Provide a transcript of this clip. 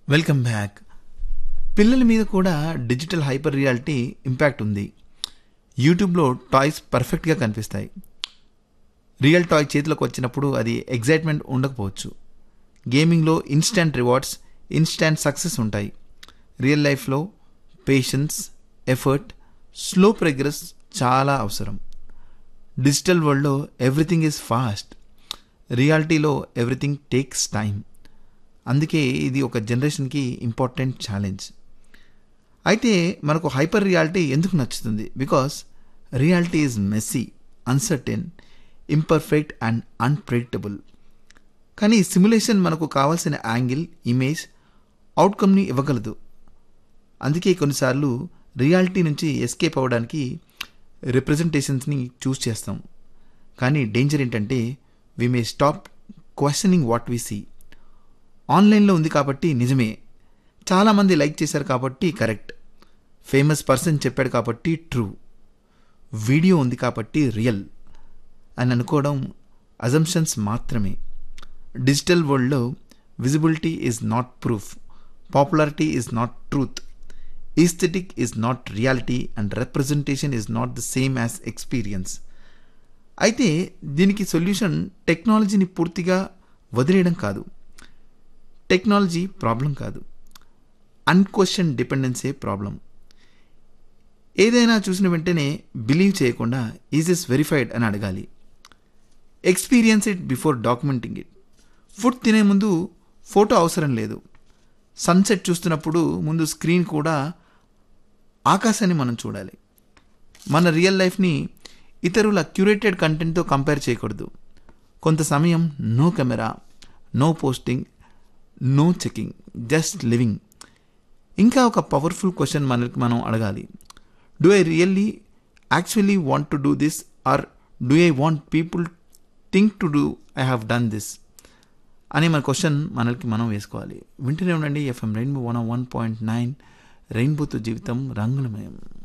Welcome back. పిల్లల మీద కూడా డిజిటల్ హైపర్ రియాలిటీ ఇంపాక్ట్ ఉంది. యూట్యూబ్లో టాయ్స్ పర్ఫెక్ట్గా కనిపిస్తాయి. రియల్ టాయ్ చేతిలోకి వచ్చినప్పుడు అది ఎగ్జైట్మెంట్ ఉండకపోవచ్చు. గేమింగ్లో ఇన్స్టెంట్ రివార్డ్స్, ఇన్స్టెంట్ సక్సెస్ ఉంటాయి. రియల్ లైఫ్లో పేషెన్స్, ఎఫర్ట్, స్లో ప్రోగ్రెస్ చాలా అవసరం. డిజిటల్ వరల్డ్లో ఎవ్రీథింగ్ ఈజ్ ఫాస్ట్. రియాలిటీలో ఎవ్రీథింగ్ టేక్స్ టైం. అందుకే ఇది ఒక జనరేషన్కి ఇంపార్టెంట్ ఛాలెంజ్. అయితే మనకు హైపర్ రియాలిటీ ఎందుకు నచ్చుతుంది? Because reality is messy, uncertain, imperfect and unpredictable. కానీ సిమ్యులేషన్ మనకు కావాల్సిన యాంగిల్, ఇమేజ్, అవుట్కమ్ని ఇవ్వగలదు. అందుకే కొన్నిసార్లు రియాలిటీ నుంచి ఎస్కేప్ అవ్వడానికి రిప్రజెంటేషన్స్ని చూస్ చేస్తాం. కానీ డేంజర్ ఏంటంటే వి may stop questioning what we see. ఆన్లైన్లో ఉంది కాబట్టి నిజమే, చాలామంది లైక్ చేశారు కాబట్టి కరెక్ట్, ఫేమస్ పర్సన్ చెప్పాడు కాబట్టి ట్రూ, వీడియో ఉంది కాబట్టి రియల్ అని అనుకోవడం అజంప్షన్స్ మాత్రమే. డిజిటల్ వరల్డ్లో visibility is not proof, popularity is not truth, aesthetic is not reality and representation is not the same as experience. అయితే దీనికి సొల్యూషన్ టెక్నాలజీని పూర్తిగా వదిలేయడం కాదు. టెక్నాలజీ ప్రాబ్లం కాదు, అన్క్వశ్చన్ డిపెండెన్సే ప్రాబ్లం. ఏదైనా చూసిన వెంటనే బిలీవ్ చేయకుండా ఈజ్ ఇస్ వెరిఫైడ్ అని అడగాలి. Experience it before documenting it. Food తినే ముందు ఫోటో అవసరం లేదు. సన్సెట్ చూస్తున్నప్పుడు ముందు స్క్రీన్ కూడా ఆకాశాన్ని మనం చూడాలి. మన రియల్ లైఫ్ని ఇతరుల క్యూరేటెడ్ కంటెంట్తో కంపేర్ చేయకూడదు. కొంత సమయం no camera, no posting, no checking, just living. ఇంకా ఒక పవర్ఫుల్ క్వశ్చన్ మనం అడగాలి. Do I really actually want to do this or do I want people think to do I have done this అనే మన question మనకి మనం వేసుకోవాలి. వింటూనే ఉండండి FM రెయిన్బో 101.9, రెయిన్బోతో జీవితం రంగులమయం.